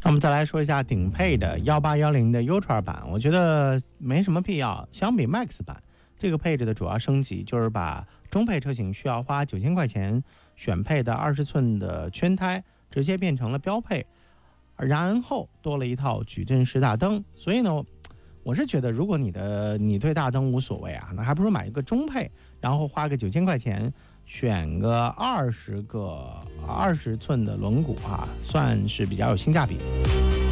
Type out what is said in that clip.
那我们再来说一下顶配的1810的 Ultra 版，我觉得没什么必要。相比 Max 版，这个配置的主要升级就是把中配车型需要花9000块钱选配的20寸的圈胎，直接变成了标配，然后多了一套矩阵式大灯。所以呢，我是觉得如果你对大灯无所谓啊，那还不如买一个中配，然后花个9000块钱。选个20寸的轮毂啊，算是比较有性价比。